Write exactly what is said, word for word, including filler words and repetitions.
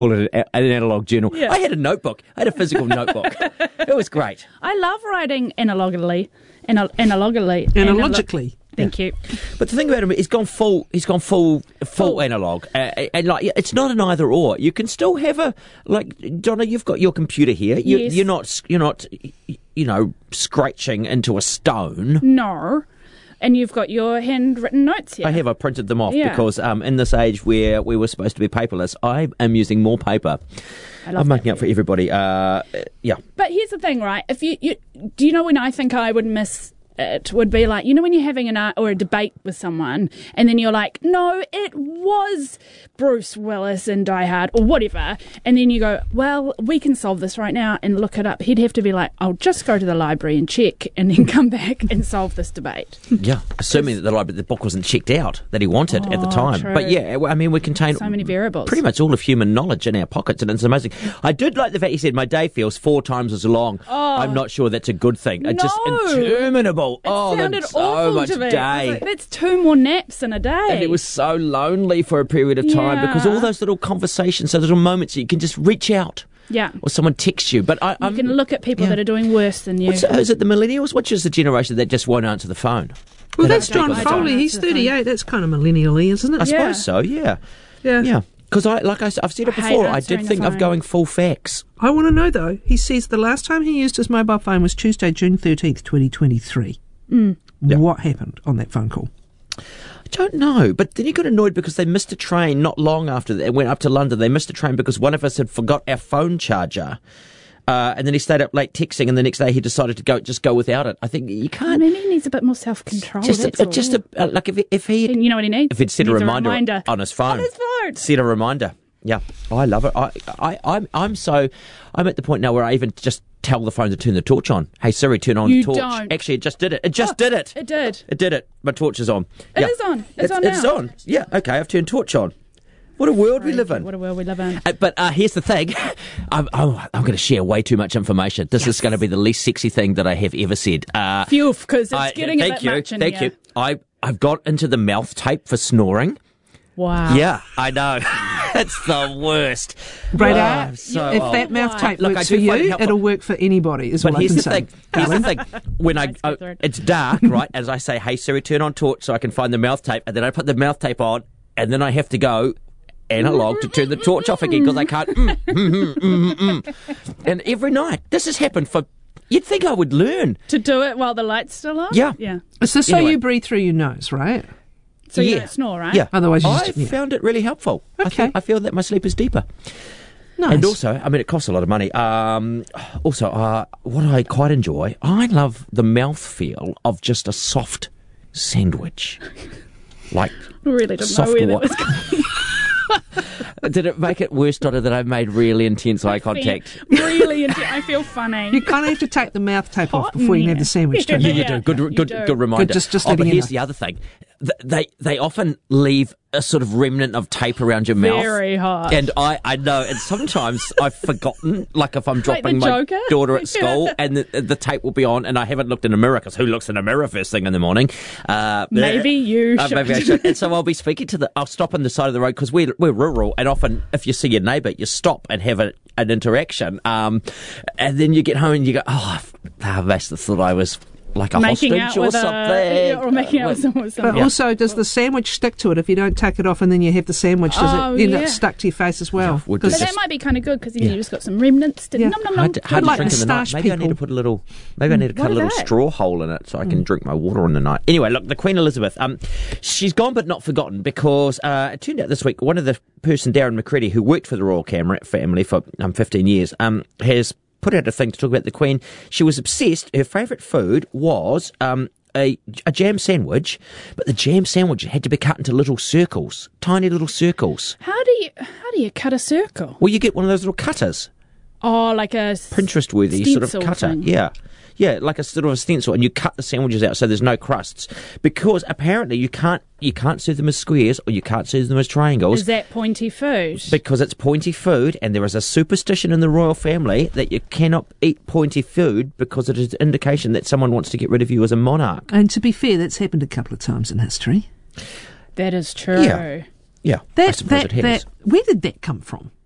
call it an, an analog journal. Yeah. I had a notebook. I had a physical notebook. It was great. I love writing analogically. Anal- analogically. Analogically. Thank you. But the thing about him, he's gone full. He's gone full, full, Full. analog, uh, and like it's not an either or. You can still have a like Donna. You've got your computer here. You, Yes. You're not. You're not. You know, scratching into a stone. No. And you've got your handwritten notes here. I have. I printed them off Yeah. because um, in this age where we were supposed to be paperless, I am using more paper. I love I'm making that up for everybody. Uh, yeah. But here's the thing, right? If you, you do you know when I think I would miss it would be like, you know, when you're having an art or a debate with someone and then you're like, no, it was Bruce Willis in Die Hard or whatever, and then you go, well, we can solve this right now and look it up. He'd have to be like, I'll just go to the library and check and then come back and solve this debate. Yeah, assuming that the library, the book wasn't checked out that he wanted at the Oh, time. true. But yeah, I mean, we contain So many variables. pretty much all of human knowledge in our pockets, and it's amazing. I did like the fact he said, my day feels four times as long. Oh. I'm not sure that's a good thing. It's just No. interminable. It oh, sounded that's so awful much to me. I day. was like, that's two more naps in a day. And it was so lonely for a period of time Yeah. because all those little conversations, those little moments that you can just reach out yeah. or someone texts you. But I, You I'm, can look at people yeah. that are doing worse than you. What's, is it the millennials? Which is the generation that just won't answer the phone? Well, They that's don't John speak on the Foley. phone. He's thirty-eight. That's kind of millennial-y, isn't I it? Yeah. suppose so, yeah. Yeah. Yeah. Because I, like I, s- I've said it I hate before, I answering did the think of phone. going full fax. I want to know, though. He says the last time he used his mobile phone was Tuesday, June thirteenth, twenty twenty-three. Mm. Yeah. What happened on that phone call? I don't know, but then he got annoyed because they missed a train not long after they went up to London. They missed a train because one of us had forgot our phone charger. Uh, and then he stayed up late texting, and the next day he decided to go just go without it. I think you can't. Maybe he needs a bit more self-control. just that's a, all. just a, uh, like if if he And you know what he needs? if he'd set He a needs reminder, on his phone, On his phone. set a reminder. Yeah, oh, I love it. I, I, I'm, I'm so, I'm at the point now where I even just tell the phone to turn the torch on. Hey Siri, turn on You the torch. don't. Actually, it just did it. It just Oh, did it. It did. It did it. My torch is on. It yeah. is on. It's on It's now. on. Yeah. Okay. I've turned torch on. What a world we live in. What a world we live in. Uh, but uh, here's the thing. I'm, I'm, I'm going to share way too much information. This is going to be the least sexy thing that I have ever said. Uh, Phew, because it's I- getting a thank bit you, much in Thank here. you. I, I've got into the mouth tape for snoring. Wow. Yeah, I know. It's the worst. Radar, Oh, so if old. that mouth tape Look, I works do for find it you, helpful. it'll work for anybody, is But what I here's can the say. thing. Here's the thing. When I, Right, oh, skip through it. it's dark, right? As I say, hey Siri, turn on torch so I can find the mouth tape, and then I put the mouth tape on, and then I have to go analog to turn the torch off again because I can't. Mm, mm, mm, mm, mm. And every night, this has happened for. You'd think I would learn. To do it while the light's still on? Yeah. Yeah. Is this so Anyway. you breathe through your nose, right? So you Yeah. don't snore, right? Yeah. Otherwise you I just- yeah. found it really helpful. I, Okay. feel, I feel that my sleep is deeper. Nice. And also, I mean, it costs a lot of money. Um, also, uh, what I quite enjoy, I love the mouthfeel of just a soft sandwich. Like, I really didn't soft know where that wa- was going. Did it make it worse, Donna, that I made really intense eye contact? Really, into, I feel funny. You kind of have to take the mouth tape off Hot before you in can have here. the sandwich, don't Yeah, you? You do. Good, you good, do. good reminder. Good, just- just oh, but letting you here's know. the other thing. Th- They they often leave a sort of remnant of tape around your mouth. Very hot. And I, I know, and sometimes I've forgotten, like if I'm Like dropping the my Joker? daughter at school Yeah. and the, the tape will be on and I haven't looked in a mirror, because who looks in a mirror first thing in the morning? Uh, Maybe you uh, should. Maybe I should. And so I'll be speaking to the, I'll stop on the side of the road because we're, we're rural, and often if you see your neighbour, you stop and have a, an interaction. Um, and then you get home and you go, oh, I must have thought I was like a making hostage out or with something. a, or making out with someone. with But someone. also, does the sandwich stick to it if you don't take it off and then you have the sandwich? Does Oh, it end yeah. up stuck to your face as well? would But just- that might be kind of good because then Yeah. you just got some remnants to Yeah. nom nom nom. Hard to, hard to like drink in the night. moustache Maybe I need to people. put a little. Maybe I need to What cut a are little they? straw hole in it so I can drink my water in the night. Anyway, look, the Queen Elizabeth. Um, she's gone but not forgotten, because uh, it turned out this week one of the person, Darren McCready, who worked for the royal camera family for um, fifteen years, um, has put out a thing to talk about the Queen. She was obsessed. Her favourite food was um. A, a jam sandwich, but the jam sandwich had to be cut into little circles, tiny little circles. How do you how do you cut a circle? Well, you get one of those little cutters, Oh, like a s- Pinterest-worthy sort of stencil cutter. thing. Yeah. Yeah, like a sort of a stencil, and you cut the sandwiches out so there's no crusts, because apparently you can't you can't serve them as squares or you can't serve them as triangles. Is that pointy food? Because it's pointy food, and there is a superstition in the royal family that you cannot eat pointy food because it is an indication that someone wants to get rid of you as a monarch. And to be fair, that's happened a couple of times in history. That is true. Yeah. Yeah, I That, suppose that, it has. that, where did that come from?